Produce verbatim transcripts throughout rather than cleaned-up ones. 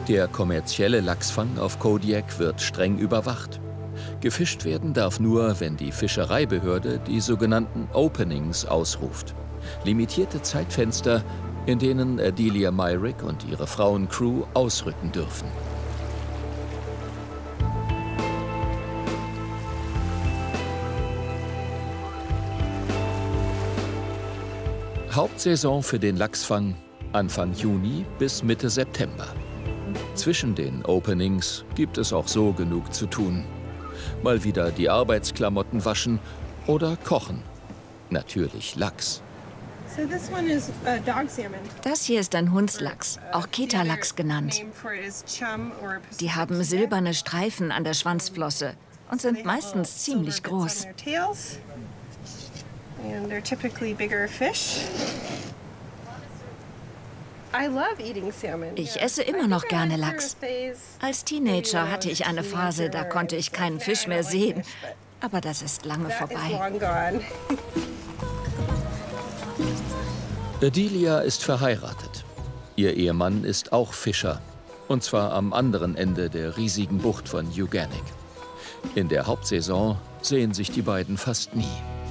Der kommerzielle Lachsfang auf Kodiak wird streng überwacht. Gefischt werden darf nur, wenn die Fischereibehörde die sogenannten Openings ausruft. Limitierte Zeitfenster, in denen Adelia Myrick und ihre Frauencrew ausrücken dürfen. Hauptsaison für den Lachsfang Anfang Juni bis Mitte September. Zwischen den Openings gibt es auch so genug zu tun. Mal wieder die Arbeitsklamotten waschen oder kochen. Natürlich Lachs. Das hier ist ein Hundslachs, auch Keta-Lachs genannt. Die haben silberne Streifen an der Schwanzflosse und sind meistens ziemlich groß. Ich esse immer noch gerne Lachs. Als Teenager hatte ich eine Phase, da konnte ich keinen Fisch mehr sehen. Aber das ist lange vorbei. Adelia ist verheiratet. Ihr Ehemann ist auch Fischer. Und zwar am anderen Ende der riesigen Bucht von Uganik. In der Hauptsaison sehen sich die beiden fast nie.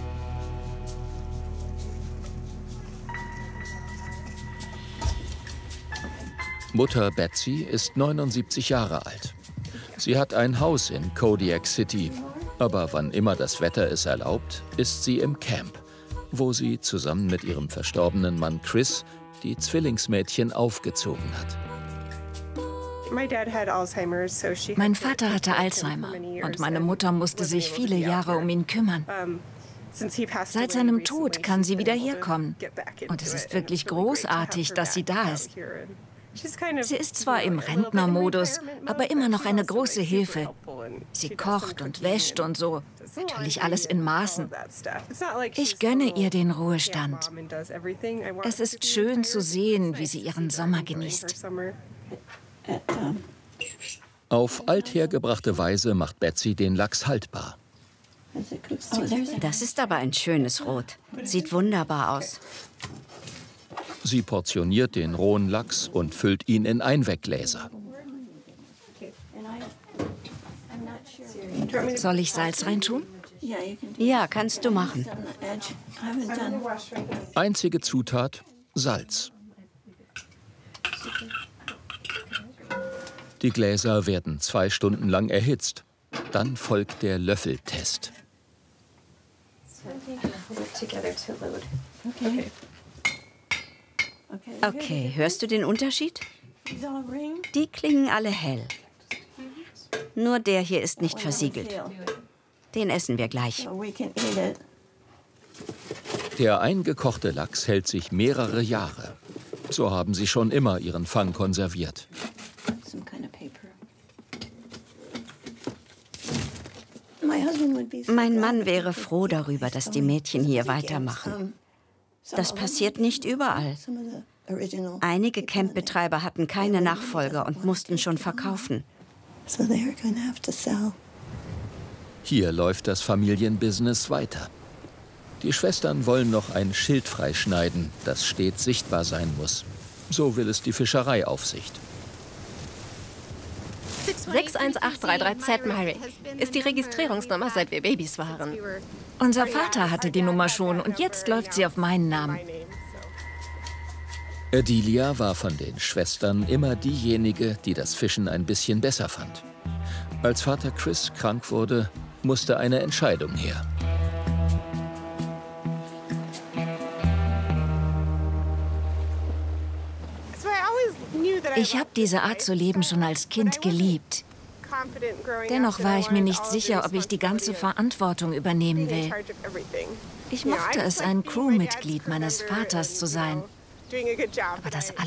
Mutter Betsy ist neunundsiebzig Jahre alt. Sie hat ein Haus in Kodiak City, aber wann immer das Wetter es erlaubt, ist sie im Camp, wo sie zusammen mit ihrem verstorbenen Mann Chris die Zwillingsmädchen aufgezogen hat. Mein Vater hatte Alzheimer und meine Mutter musste sich viele Jahre um ihn kümmern. Seit seinem Tod kann sie wieder herkommen. Und es ist wirklich großartig, dass sie da ist. Sie ist zwar im Rentnermodus, aber immer noch eine große Hilfe. Sie kocht und wäscht und so. Natürlich alles in Maßen. Ich gönne ihr den Ruhestand. Es ist schön zu sehen, wie sie ihren Sommer genießt. Auf althergebrachte Weise macht Betsy den Lachs haltbar. Das ist aber ein schönes Rot. Sieht wunderbar aus. Sie portioniert den rohen Lachs und füllt ihn in Einweggläser. Soll ich Salz reintun? Ja, kannst du machen. Einzige Zutat: Salz. Die Gläser werden zwei Stunden lang erhitzt. Dann folgt der Löffeltest. Okay, hörst du den Unterschied? Die klingen alle hell. Nur der hier ist nicht versiegelt. Den essen wir gleich. Der eingekochte Lachs hält sich mehrere Jahre. So haben sie schon immer ihren Fang konserviert. Mein Mann wäre froh darüber, dass die Mädchen hier weitermachen. Das passiert nicht überall. Einige Campbetreiber hatten keine Nachfolger und mussten schon verkaufen. Hier läuft das Familienbusiness weiter. Die Schwestern wollen noch ein Schild freischneiden, das stets sichtbar sein muss. So will es die Fischereiaufsicht. sechs eins acht drei drei Z Myrick ist die Registrierungsnummer, seit wir Babys waren. Unser Vater hatte die Nummer schon und jetzt läuft sie auf meinen Namen. Adelia war von den Schwestern immer diejenige, die das Fischen ein bisschen besser fand. Als Vater Chris krank wurde, musste eine Entscheidung her. Ich habe diese Art zu leben schon als Kind geliebt. Dennoch war ich mir nicht sicher, ob ich die ganze Verantwortung übernehmen will. Ich mochte es, ein Crewmitglied meines Vaters zu sein. Aber das alles